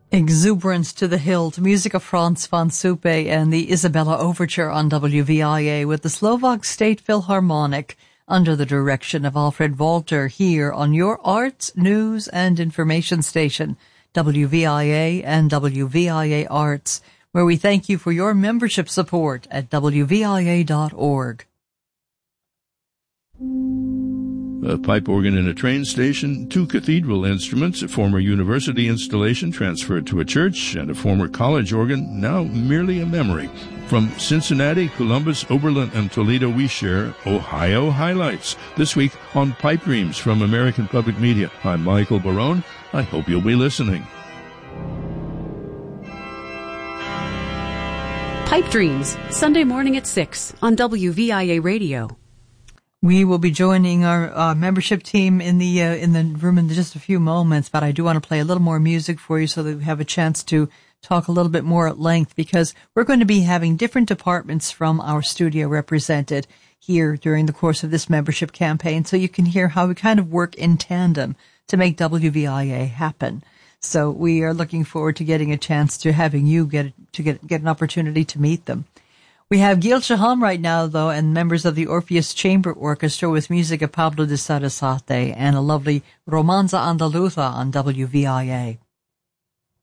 Exuberance to the hilt, music of Franz von Suppe and the Isabella Overture on WVIA with the Slovak State Philharmonic under the direction of Alfred Walter here on your arts, news, and information station, WVIA and WVIA Arts, where we thank you for your membership support at WVIA.org. A pipe organ in a train station, 2 cathedral instruments, a former university installation transferred to a church, and a former college organ, now merely a memory. From Cincinnati, Columbus, Oberlin, and Toledo, we share Ohio highlights. This week on Pipe Dreams from American Public Media. I'm Michael Barone. I hope you'll be listening. Pipe Dreams, Sunday morning at 6 on WVIA Radio. We will be joining our membership team in the room in just a few moments, but I do want to play a little more music for you so that we have a chance to talk a little bit more at length, because we're going to be having different departments from our studio represented here during the course of this membership campaign, so you can hear how we kind of work in tandem to make WVIA happen. So we are looking forward to getting a chance to having you get an opportunity to meet them. We have Gil Shaham right now, though, and members of the Orpheus Chamber Orchestra with music of Pablo de Sarasate and a lovely Romanza Andaluza on WVIA.